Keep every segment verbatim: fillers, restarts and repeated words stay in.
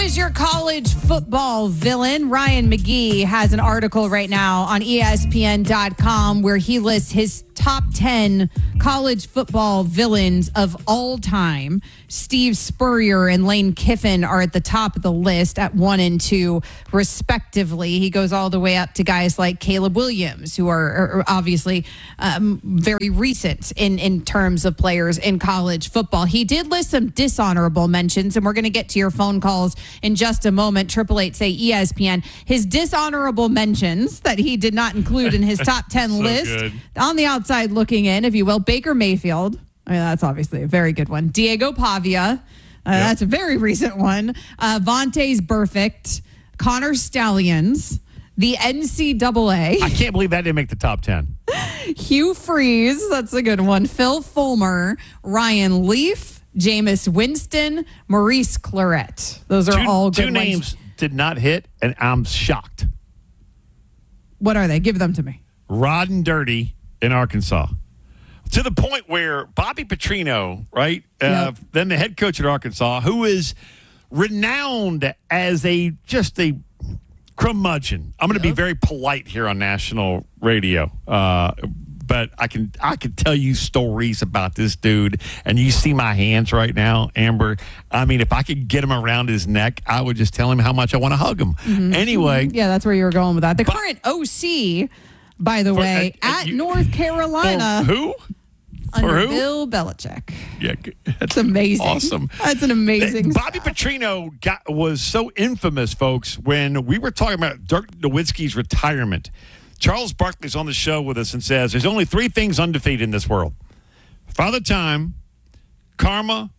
is your college football villain? Ryan McGee has an article right now on E S P N dot com where he lists his top ten college football villains of all time. Steve Spurrier and Lane Kiffin are at the top of the list at one and two, respectively. He goes all the way up to guys like Caleb Williams, who are, are obviously um, very recent in, in terms of players in college football. He did list some dishonorable mentions, and we're going to get to your phone calls in just a moment. Triple eight say E S P N. His dishonorable mentions that he did not include in his top ten so list good. On the outside looking in, if you will, Baker Mayfield. I mean, that's obviously a very good one. Diego Pavia. Uh, yep. That's a very recent one. Uh, Vontaze Burfict. Connor Stallions. The N C double A. I can't believe that didn't make the top ten. Hugh Freeze. That's a good one. Phil Fulmer. Ryan Leaf. Jameis Winston. Maurice Claret. Those are two, all good two ones. names did not hit, and I'm shocked. What are they? Give them to me. Rod and Dirty in Arkansas. To the point where Bobby Petrino, right, uh, yep. then the head coach at Arkansas, who is renowned as a just a curmudgeon. I'm going to yep. be very polite here on national radio, uh, but I can I can tell you stories about this dude. And you see my hands right now, Amber. I mean, if I could get him around his neck, I would just tell him how much I want to hug him. Mm-hmm. Anyway, yeah, that's where you were going with that. The but, current O C, by the for, way, uh, uh, at you, North Carolina. Who? Under who? Bill Belichick. Yeah, that's amazing. Awesome. That's an amazing. Bobby stuff. Petrino got, was so infamous, folks, when we were talking about Dirk Nowitzki's retirement. Charles Barkley's on the show with us and says, there's only three things undefeated in this world. Father Time, karma,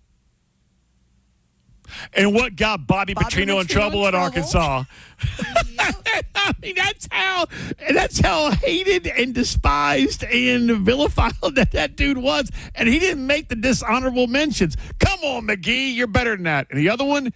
and what got Bobby, Bobby Petrino, Petrino in trouble in at trouble. Arkansas. I mean, that's how that's how hated and despised and vilified that that dude was. And he didn't make the dishonorable mentions. Come on, McGee, you're better than that. And the other one,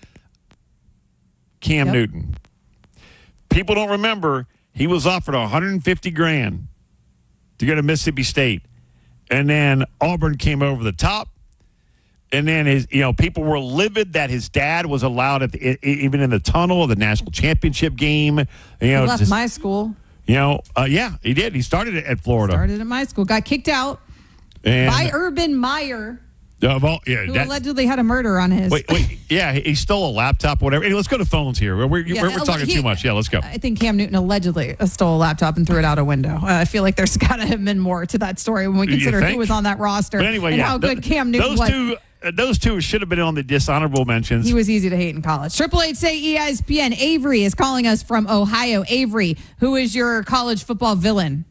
Cam yep. Newton. People don't remember he was offered one hundred fifty grand to go to Mississippi State. And then Auburn came over the top. And then his, you know, people were livid that his dad was allowed at the, even in the tunnel of the national championship game. You know, he left just, my school. You know, uh, yeah, he did. He started it at Florida. Started at my school. Got kicked out and, by Urban Meyer, uh, well, yeah, who that, allegedly had a murder on his. Wait, wait, yeah, he stole a laptop, whatever. Hey, let's go to phones here. We're, we're, yeah, we're, we're talking he, too much. Yeah, let's go. I think Cam Newton allegedly stole a laptop and threw it out a window. Uh, I feel like there's got to have been more to that story when we consider who was on that roster but anyway, and yeah, how good th- Cam Newton those was. Two, uh, those two should have been on the dishonorable mentions. He was easy to hate in college. Triple eight say E S P N. Avery is calling us from Ohio. Avery, who is your college football villain?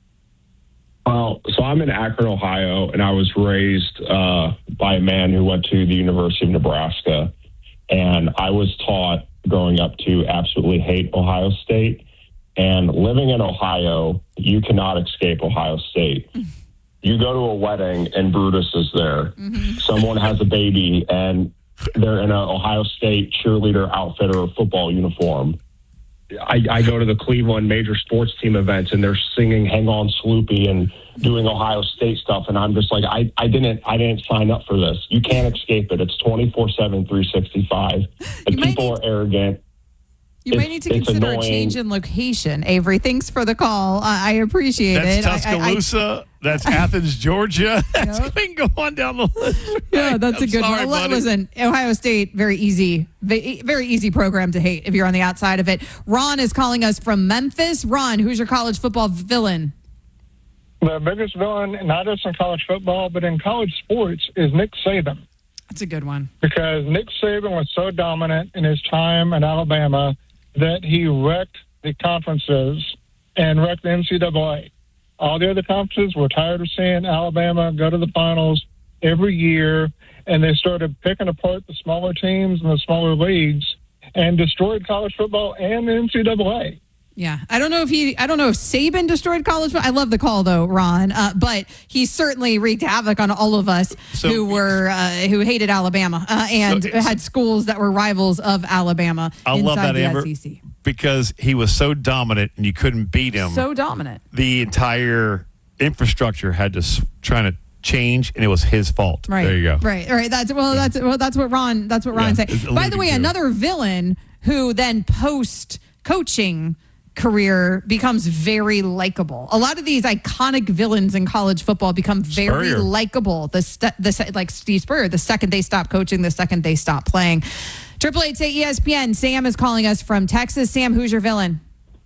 Well, so I'm in Akron, Ohio, and I was raised uh, by a man who went to the University of Nebraska. And I was taught growing up to absolutely hate Ohio State. And living in Ohio, you cannot escape Ohio State. You go to a wedding and Brutus is there. Mm-hmm. Someone has a baby and they're in an Ohio State cheerleader outfit or a football uniform. I, I go to the Cleveland major sports team events and they're singing Hang On Sloopy and doing Ohio State stuff. And I'm just like, I, I didn't I didn't sign up for this. You can't escape it. It's twenty-four seven, three sixty-five. The people need, are arrogant. You it's, may need to consider annoying. a change in location, Avery. Thanks for the call. Uh, I appreciate That's it. That's Tuscaloosa. I, I, That's Athens, Georgia. That's yep. been going down the list. Right? Yeah, that's I'm a good sorry, one. buddy. Listen, Ohio State, very easy, very easy program to hate if you're on the outside of it. Ron is calling us from Memphis. Ron, who's your college football villain? The biggest villain, not just in college football, but in college sports, is Nick Saban. That's a good one. Because Nick Saban was so dominant in his time at Alabama that he wrecked the conferences and wrecked the N C double A. All the other conferences were tired of seeing Alabama go to the finals every year, and they started picking apart the smaller teams and the smaller leagues and destroyed college football and the N C double A. Yeah, I don't know if he, I don't know if Saban destroyed college football. I love the call though, Ron, uh, but he certainly wreaked havoc on all of us so, who were uh, who hated Alabama uh, and so, had schools that were rivals of Alabama. I love that, Amber, S E C. Because he was so dominant and you couldn't beat him. So dominant. The entire infrastructure had to try to change, and it was his fault. Right. There you go. Right. Right. That's well. That's well. That's what Ron. That's what Ron Yeah, said. By the way, another villain who then post coaching career becomes very likable. A lot of these iconic villains in college football become very Spurrier. likable. The st- the se- like Steve Spurrier. The second they stop coaching, the second they stop playing. Triple Eight say E S P N. Sam is calling us from Texas. Sam, who's your villain?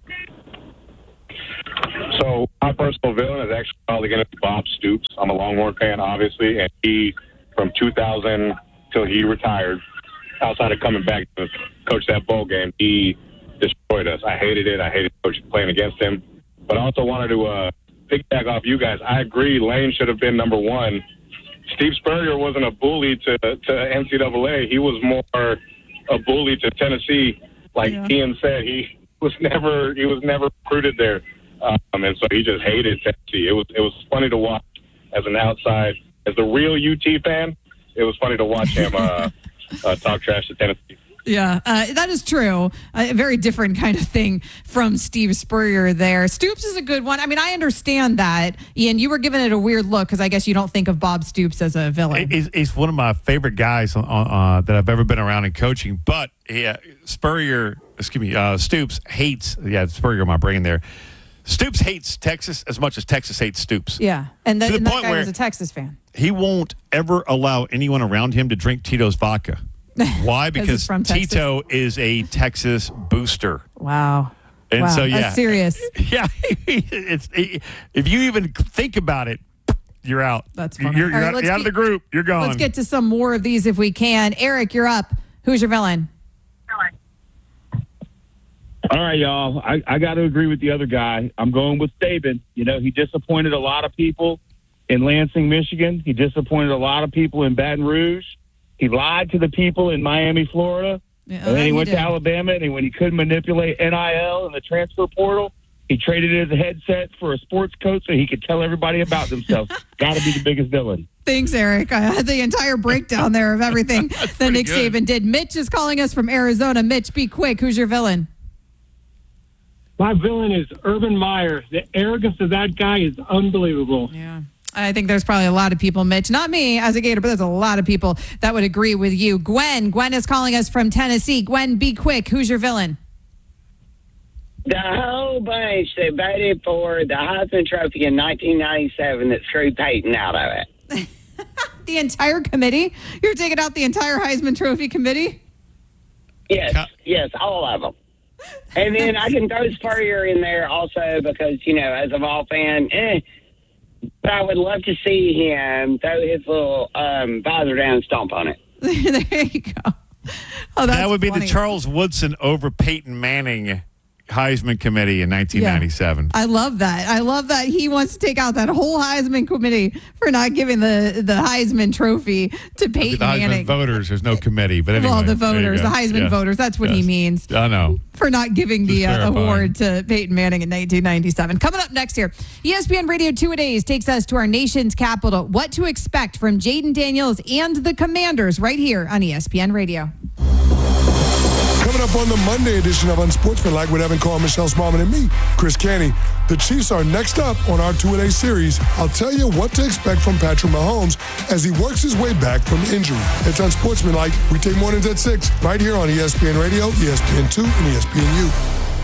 So my personal villain is actually probably going to be Bob Stoops. I'm a Longhorn fan, obviously, and he, from two thousand till he retired, outside of coming back to coach that bowl game, he destroyed us. I hated it. I hated coaching, playing against him. But I also wanted to uh, piggyback off you guys. I agree Lane should have been number one. Steve Spurrier wasn't a bully to, to N C double A. He was more a bully to Tennessee. Like yeah. Ian said, he was never he was never recruited there. Um, and so he just hated Tennessee. It was it was funny to watch as an outside, as a real U T fan. It was funny to watch him uh, uh, talk trash to Tennessee. Yeah, uh, that is true. A very different kind of thing from Steve Spurrier there. Stoops is a good one. I mean, I understand that. Ian, you were giving it a weird look because I guess you don't think of Bob Stoops as a villain. He's, he's one of my favorite guys uh, uh, that I've ever been around in coaching. But yeah, Spurrier, excuse me, uh, Stoops hates, yeah, Spurrier, my brain there. Stoops hates Texas as much as Texas hates Stoops. Yeah, and, the, to the and that point guy where was a Texas fan. He won't ever allow anyone around him to drink Tito's vodka. Why? Because Tito is a Texas booster. Wow. And wow. so, yeah. That's serious. Yeah. It's, it, if you even think about it, you're out. That's funny. You're, you're, right, out, you're out of the group. You're gone. Let's get to some more of these if we can. Eric, you're up. Who's your villain? All right, y'all. I, I got to agree with the other guy. I'm going with Saban. You know, he disappointed a lot of people in Lansing, Michigan. He disappointed a lot of people in Baton Rouge. He lied to the people in Miami, Florida. Yeah, and then he went did. to Alabama, and when he couldn't manipulate N I L and the transfer portal, he traded his headset for a sports coach so he could tell everybody about themselves. Got to be the biggest villain. Thanks, Eric. I had the entire breakdown there of everything that Nick good. Saban did. Mitch is calling us from Arizona. Mitch, be quick. Who's your villain? My villain is Urban Meyer. The arrogance of that guy is unbelievable. Yeah. I think there's probably a lot of people, Mitch, not me as a Gator, but there's a lot of people that would agree with you. Gwen, Gwen is calling us from Tennessee. Gwen, be quick. Who's your villain? The whole bunch that voted for the Heisman Trophy in nineteen ninety-seven that screwed Peyton out of it. The entire committee? You're taking out the entire Heisman Trophy committee? Yes, yes, all of them. And then I can throw Spurrier in there also because, you know, as a Vol fan, eh, but I would love to see him throw his little um, visor down and stomp on it. There you go. Oh, that's that would be funny. the Charles Woodson over Peyton Manning Heisman Committee in nineteen ninety-seven. Yeah, I love that. I love that he wants to take out that whole Heisman committee for not giving the, the Heisman Trophy to Peyton the Heisman Manning. voters, there's no committee. But anyway, well, the voters, the Heisman yes. voters, that's what yes. he means. I know. For not giving the uh, award to Peyton Manning in nineteen ninety-seven. Coming up next here, E S P N Radio Two-A-Days takes us to our nation's capital. What to expect from Jaden Daniels and the Commanders right here on E S P N Radio. Coming up on the Monday edition of Unsportsmanlike with Evan Carr, Michelle Smallman, and me, Chris Canty. The Chiefs are next up on our two-a-day series. I'll tell you what to expect from Patrick Mahomes as he works his way back from injury. It's Unsportsmanlike. We take mornings at six right here on E S P N Radio, E S P N two, and E S P N U.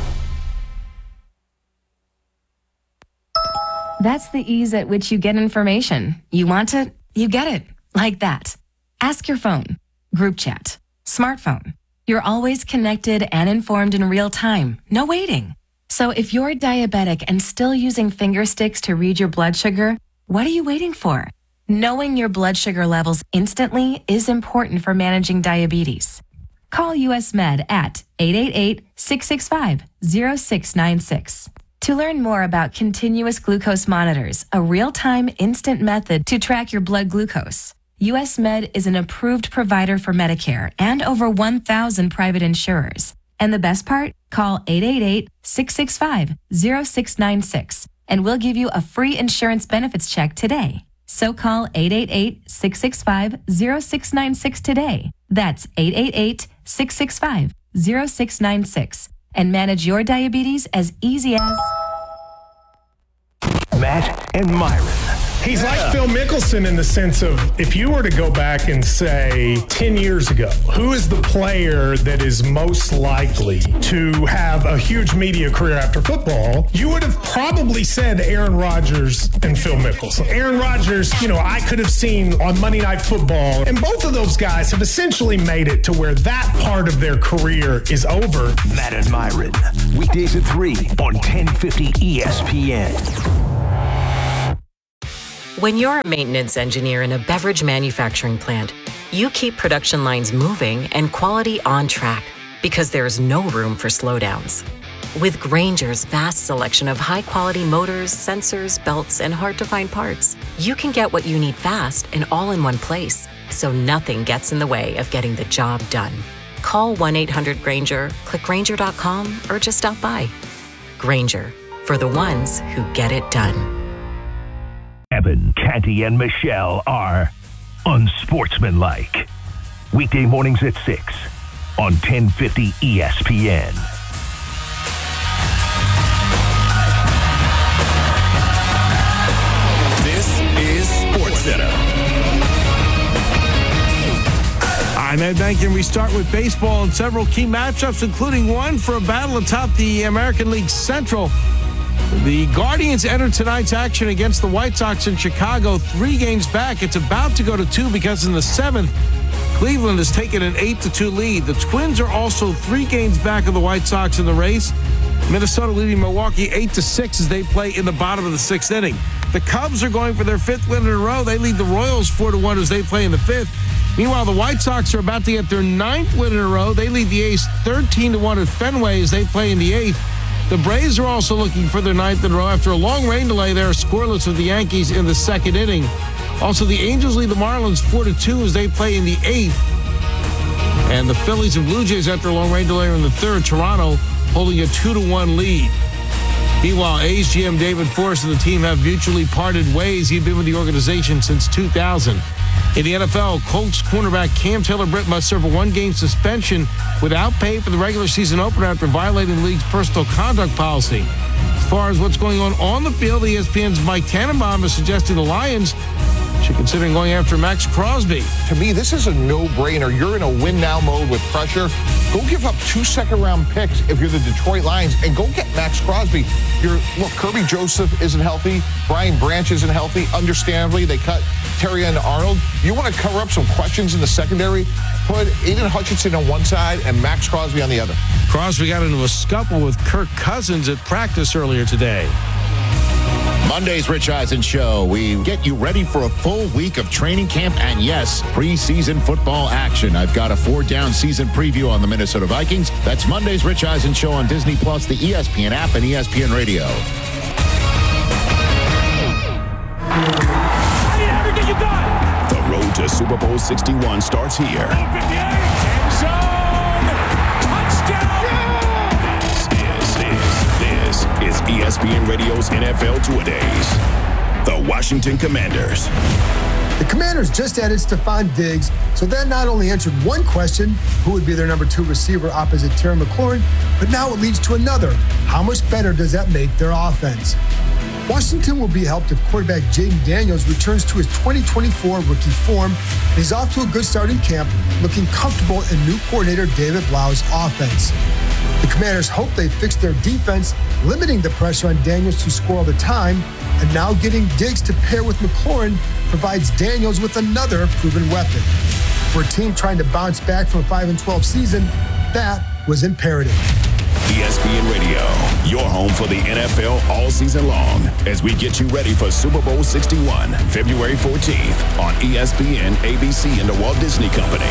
That's the ease at which you get information. You want it, you get it. Like that. Ask your phone. Group chat. Smartphone. You're always connected and informed in real time. No waiting. So if you're diabetic and still using finger sticks to read your blood sugar, what are you waiting for? Knowing your blood sugar levels instantly is important for managing diabetes. Call U S Med at eight eight eight, six six five, zero six nine six. To learn more about continuous glucose monitors, a real-time instant method to track your blood glucose, U S Med is an approved provider for Medicare and over one thousand private insurers. And the best part? Call eight eight eight, six six five, zero six nine six and we'll give you a free insurance benefits check today. So call eight eight eight, six six five, zero six nine six today. That's eight eight eight, six six five, zero six nine six and manage your diabetes as easy as... Matt and Myron. He's Yeah. like Phil Mickelson in the sense of if you were to go back and say ten years ago, who is the player that is most likely to have a huge media career after football, you would have probably said Aaron Rodgers and Phil Mickelson. Aaron Rodgers, you know, I could have seen on Monday Night Football, and both of those guys have essentially made it to where that part of their career is over. Matt and Myron, weekdays at three on ten fifty E S P N. When you're a maintenance engineer in a beverage manufacturing plant, you keep production lines moving and quality on track because there's no room for slowdowns. With Grainger's vast selection of high-quality motors, sensors, belts, and hard-to-find parts, you can get what you need fast and all in one place, so nothing gets in the way of getting the job done. Call one eight hundred Grainger, click Grainger dot com, or just stop by. Grainger, for the ones who get it done. Evan, Canty, and Michelle are unsportsmanlike. Weekday mornings at six on ten fifty E S P N. This is SportsCenter. I'm Ed Bank, and we start with baseball and several key matchups, including one for a battle atop the American League Central. The Guardians enter tonight's action against the White Sox in Chicago, three games back. It's about to go to two because in the seventh, Cleveland has taken an eight to two lead. The Twins are also three games back of the White Sox in the race. Minnesota leading Milwaukee eight to six as they play in the bottom of the sixth inning. The Cubs are going for their fifth win in a row. They lead the Royals four to one as they play in the fifth. Meanwhile, the White Sox are about to get their ninth win in a row. They lead the A's thirteen to one at Fenway as they play in the eighth. The Braves are also looking for their ninth in a row. After a long rain delay, they are scoreless with the Yankees in the second inning. Also, the Angels lead the Marlins four to two as they play in the eighth. And the Phillies and Blue Jays, after a long rain delay, are in the third. Toronto holding a two to one lead. Meanwhile, A's G M David Forrest and the team have mutually parted ways. He'd been with the organization since two thousand. In the N F L, Colts cornerback Cam Taylor-Britt must serve a one-game suspension without pay for the regular season opener after violating the league's personal conduct policy. As far as what's going on on the field, E S P N's Mike Tannenbaum is suggesting the Lions should consider going after Max Crosby. To me, this is a no-brainer. You're in a win-now mode with pressure. Go give up two second-round picks if you're the Detroit Lions, and go get Max Crosby. You're, look, Kirby Joseph isn't healthy. Brian Branch isn't healthy. Understandably, they cut Terry and Arnold. You want to cover up some questions in the secondary? Put Aiden Hutchinson on one side and Max Crosby on the other. Crosby got into a scuffle with Kirk Cousins at practice earlier today. Monday's Rich Eisen Show. We get you ready for a full week of training camp and, yes, preseason football action. I've got a four-down season preview on the Minnesota Vikings. That's Monday's Rich Eisen Show on Disney Plus, the E S P N app, and E S P N Radio. Everything you got. The road to Super Bowl sixty-one starts here. Is E S P N Radio's N F L Two-A-Days. The Washington Commanders. The Commanders just added Stephon Diggs, so that not only answered one question, who would be their number two receiver opposite Terry McLaurin, but now it leads to another. How much better does that make their offense? Washington will be helped if quarterback Jaden Daniels returns to his twenty twenty-four rookie form. He's off to a good start in camp, looking comfortable in new coordinator David Blau's offense. The Commanders hope they fixed their defense, limiting the pressure on Daniels to score all the time, and now getting Diggs to pair with McLaurin provides Daniels with another proven weapon. For a team trying to bounce back from a five and twelve season, that was imperative. E S P N Radio, your home for the N F L all season long, as we get you ready for Super Bowl sixty-one, February fourteenth on E S P N, A B C, and the Walt Disney Company.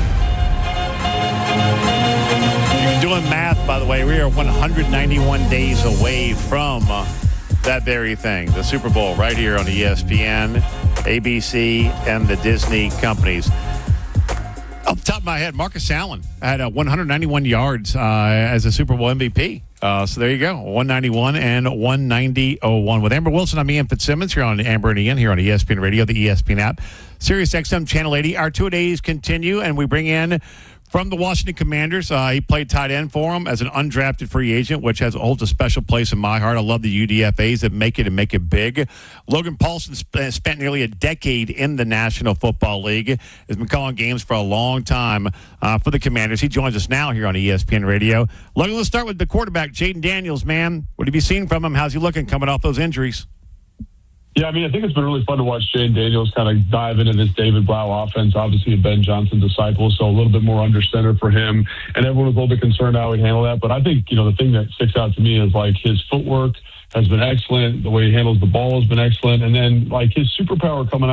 Doing math, by the way, we are one hundred ninety-one days away from uh, that very thing, the Super Bowl, right here on E S P N, A B C, and the Disney companies. Off the top of my head, Marcus Allen had uh, one hundred ninety-one yards uh, as a Super Bowl M V P. Uh, so there you go, one ninety-one and one ninety oh one. With Amber Wilson, I'm Ian Fitzsimmons here on Amber and Ian here on E S P N Radio, the E S P N app, Sirius X M Channel eighty. Our two-a-days continue, and we bring in from the Washington Commanders. Uh, he played tight end for them as an undrafted free agent, which has holds a special place in my heart. I love the U D F As that make it and make it big. Logan Paulson sp- spent nearly a decade in the National Football League. Has been calling games for a long time uh, for the Commanders. He joins us now here on E S P N Radio. Logan, let's start with the quarterback, Jaden Daniels, man. What have you seen from him? How's he looking coming off those injuries? Yeah, I mean, I think it's been really fun to watch Jaden Daniels kind of dive into this David Blau offense. Obviously, a Ben Johnson disciple, so a little bit more under center for him. And everyone was a little bit concerned how he'd handle that. But I think, you know, the thing that sticks out to me is, like, his footwork has been excellent. The way he handles the ball has been excellent. And then, like, his superpower coming out